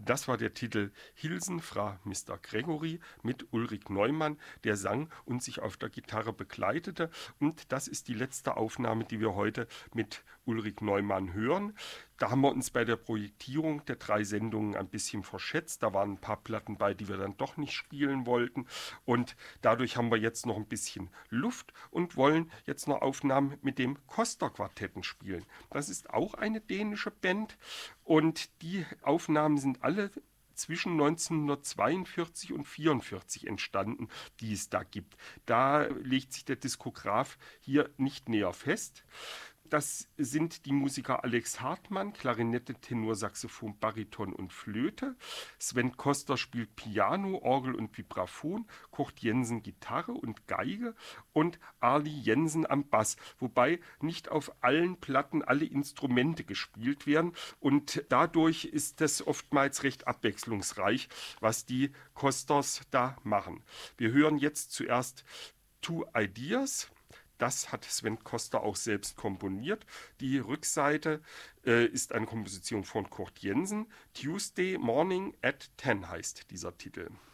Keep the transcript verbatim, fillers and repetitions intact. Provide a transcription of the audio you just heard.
Das war der Titel Hilsen fra Mister Gregory mit Ulrik Neumann, der sang und sich auf der Gitarre begleitete. Und das ist die letzte Aufnahme, die wir heute mit Ulrik Neumann hören. Da haben wir uns bei der Projektierung der drei Sendungen ein bisschen verschätzt. Da waren ein paar Platten bei, die wir dann doch nicht spielen wollten. Und dadurch haben wir jetzt noch ein bisschen Luft und wollen jetzt noch Aufnahmen mit dem Coster-Quartetten spielen. Das ist auch eine dänische Band und die Aufnahmen sind alle zwischen neunzehnhundertzweiundvierzig und vierundvierzig entstanden, die es da gibt. Da legt sich der Diskograf hier nicht näher fest. Das sind die Musiker Alex Hartmann, Klarinette, Tenor, Saxophon, Bariton und Flöte. Sven Koster spielt Piano, Orgel und Vibraphon, Kurt Jensen Gitarre und Geige und Arli Jensen am Bass, wobei nicht auf allen Platten alle Instrumente gespielt werden und dadurch ist das oftmals recht abwechslungsreich, was die Kosters da machen. Wir hören jetzt zuerst Two Ideas. Das hat Sven Koster auch selbst komponiert. Die Rückseite äh, ist eine Komposition von Kurt Jensen. Tuesday Morning at ten heißt dieser Titel.